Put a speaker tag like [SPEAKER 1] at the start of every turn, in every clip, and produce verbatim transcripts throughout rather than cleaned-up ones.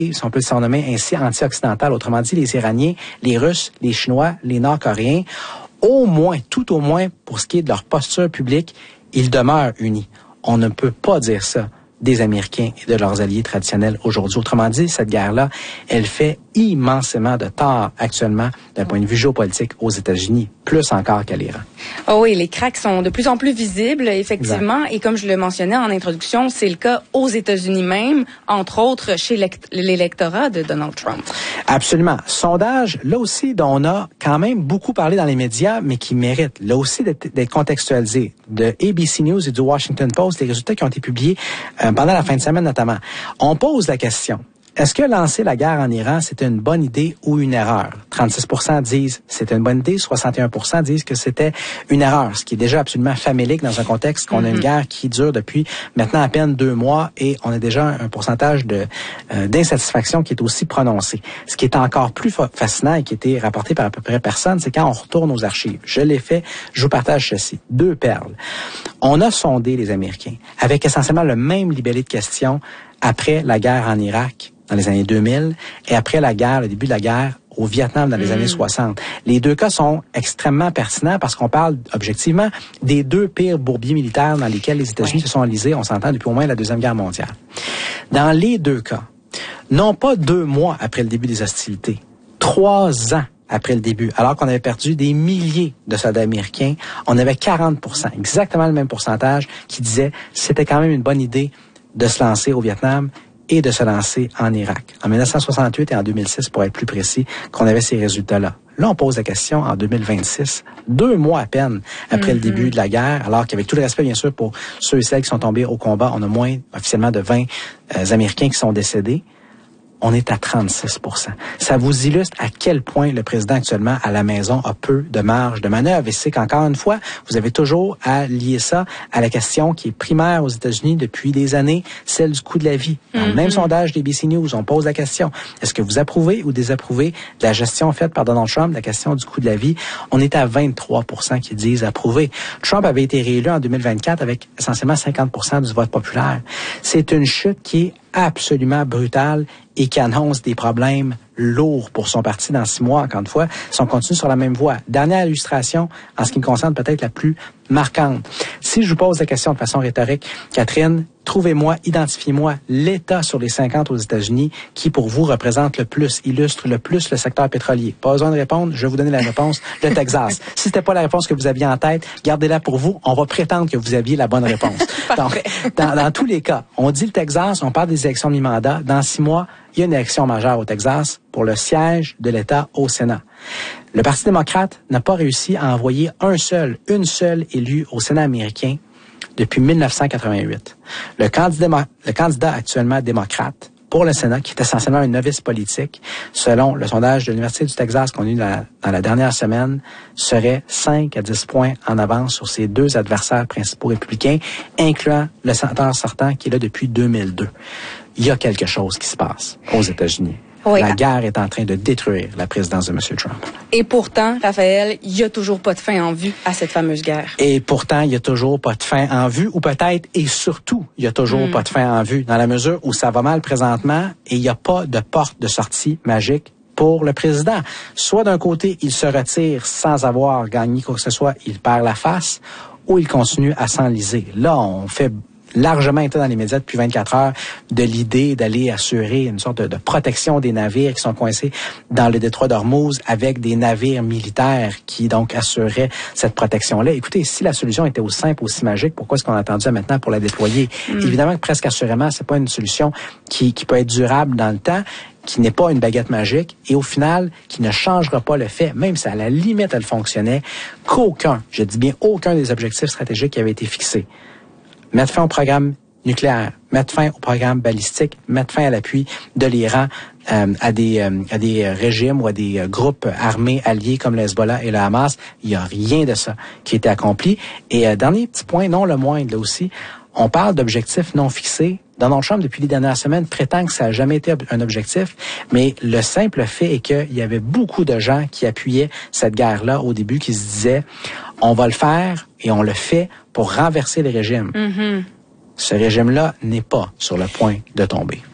[SPEAKER 1] si on peut le surnommer ainsi, anti-occidentale. Autrement dit, les Iraniens, les Russes, les Chinois, les Nord-Coréens, au moins, tout au moins, pour ce qui est de leur posture publique, ils demeurent unis. On ne peut pas dire ça des Américains et de leurs alliés traditionnels aujourd'hui. Autrement dit, cette guerre-là, elle fait immensément de tort actuellement d'un point de vue géopolitique aux États-Unis, plus encore qu'à l'Iran.
[SPEAKER 2] Oh oui, les cracks sont de plus en plus visibles, effectivement, exact. Et comme je le mentionnais en introduction, c'est le cas aux États-Unis même, entre autres chez l'électorat de Donald Trump.
[SPEAKER 1] Absolument. Sondage, là aussi, dont on a quand même beaucoup parlé dans les médias, mais qui mérite, là aussi, d'être contextualisé. De A B C News et du Washington Post, les résultats qui ont été publiés euh, pendant la fin de semaine notamment. On pose la question. Est-ce que lancer la guerre en Iran, c'était une bonne idée ou une erreur? trente-six pour cent disent c'était une bonne idée, soixante et un pour cent disent que c'était une erreur, ce qui est déjà absolument famélique dans un contexte qu'on mm-hmm. a une guerre qui dure depuis maintenant à peine deux mois et on a déjà un pourcentage de euh, d'insatisfaction qui est aussi prononcé. Ce qui est encore plus fa- fascinant et qui a été rapporté par à peu près personne, c'est quand on retourne aux archives. Je l'ai fait, je vous partage ceci. Deux perles. On a sondé les Américains avec essentiellement le même libellé de questions après la guerre en Irak dans les années deux mille et après la guerre, le début de la guerre au Vietnam dans les mmh. années soixante. Les deux cas sont extrêmement pertinents parce qu'on parle objectivement des deux pires bourbiers militaires dans lesquels les États-Unis oui. se sont enlisés, on s'entend, depuis au moins la Deuxième Guerre mondiale. Dans les deux cas, non pas deux mois après le début des hostilités, trois ans après le début, alors qu'on avait perdu des milliers de soldats américains, on avait quarante pour cent, exactement le même pourcentage, qui disait c'était quand même une bonne idée de se lancer au Vietnam et de se lancer en Irak. En dix-neuf cent soixante-huit et en deux mille six, pour être plus précis, qu'on avait ces résultats-là. Là, on pose la question en deux mille vingt-six, deux mois à peine après mm-hmm. le début de la guerre, alors qu'avec tout le respect, bien sûr, pour ceux et celles qui sont tombés au combat, on a moins officiellement de vingt euh, Américains qui sont décédés. On est à trente-six pour cent. Ça vous illustre à quel point le président actuellement à la maison a peu de marge de manœuvre. Et c'est qu'encore une fois, vous avez toujours à lier ça à la question qui est primaire aux États-Unis depuis des années, celle du coût de la vie. Dans mm-hmm. le même sondage des A B C News, on pose la question, est-ce que vous approuvez ou désapprouvez de la gestion faite par Donald Trump, la question du coût de la vie? On est à vingt-trois pour cent qui disent approuver. Trump avait été réélu en deux mille vingt-quatre avec essentiellement cinquante pour cent du vote populaire. C'est une chute qui est absolument brutale et qui annonce des problèmes lourds pour son parti dans six mois, encore une fois, si on continue sur la même voie. Dernière illustration, en ce qui me concerne peut-être la plus marquante. Si je vous pose la question de façon rhétorique, Catherine, trouvez-moi, identifiez-moi l'État sur les cinquante aux États-Unis qui, pour vous, représente le plus, illustre le plus le secteur pétrolier. Pas besoin de répondre, je vais vous donner la réponse, le Texas. Si c'était pas la réponse que vous aviez en tête, gardez-la pour vous, on va prétendre que vous aviez la bonne réponse. Donc, dans, dans tous les cas, on dit le Texas, on parle des élections de mi-mandat, dans six mois, il y a une élection majeure au Texas pour le siège de l'État au Sénat. Le Parti démocrate n'a pas réussi à envoyer un seul, une seule élue au Sénat américain depuis dix-neuf cent quatre-vingt-huit. Le candidat, le candidat actuellement démocrate pour le Sénat, qui est essentiellement un novice politique, selon le sondage de l'Université du Texas qu'on a eu dans la, dans la dernière semaine, serait cinq à dix points en avance sur ses deux adversaires principaux républicains, incluant le sénateur sortant qui est là depuis deux mille deux. Il y a quelque chose qui se passe aux États-Unis. Oui. La guerre est en train de détruire la présidence de M. Trump.
[SPEAKER 2] Et pourtant, Raphaël, il n'y a toujours pas de fin en vue à cette fameuse guerre.
[SPEAKER 1] Et pourtant, il n'y a toujours pas de fin en vue, ou peut-être, et surtout, il n'y a toujours mm. pas de fin en vue, dans la mesure où ça va mal présentement et il n'y a pas de porte de sortie magique pour le président. Soit d'un côté, il se retire sans avoir gagné quoi que ce soit, il perd la face, ou il continue à s'enliser. Là, on fait largement été dans les médias depuis vingt-quatre heures de l'idée d'aller assurer une sorte de, de protection des navires qui sont coincés dans le détroit d'Ormuz avec des navires militaires qui donc assuraient cette protection-là. Écoutez, si la solution était aussi simple, aussi magique, pourquoi est-ce qu'on a attendu maintenant pour la déployer? Mm. Évidemment que presque assurément, c'est pas une solution qui, qui peut être durable dans le temps, qui n'est pas une baguette magique et au final, qui ne changera pas le fait, même si à la limite elle fonctionnait, qu'aucun, je dis bien aucun des objectifs stratégiques qui avaient été fixés, mettre fin au programme nucléaire, mettre fin au programme balistique, mettre fin à l'appui de l'Iran euh, à des euh, à des régimes ou à des euh, groupes armés alliés comme le Hezbollah et le Hamas. Il n'y a rien de ça qui a été accompli. Et euh, dernier petit point, non le moindre là aussi, on parle d'objectifs non fixés. Donald Trump, depuis les dernières semaines, prétend que ça n'a jamais été un objectif, mais le simple fait est qu'il y avait beaucoup de gens qui appuyaient cette guerre-là au début, qui se disaient « on va le faire et on le fait pour renverser le régime. Mm-hmm. » Ce régime-là n'est pas sur le point de tomber.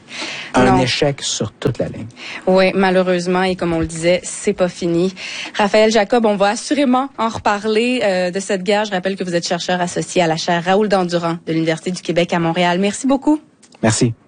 [SPEAKER 1] Un
[SPEAKER 2] non.
[SPEAKER 1] échec sur toute la ligne.
[SPEAKER 2] Oui, malheureusement, et comme on le disait, c'est pas fini. Raphaël Jacob, on va assurément en reparler euh, de cette guerre. Je rappelle que vous êtes chercheur associé à la chaire Raoul Dandurand de l'Université du Québec à Montréal. Merci beaucoup.
[SPEAKER 1] Merci.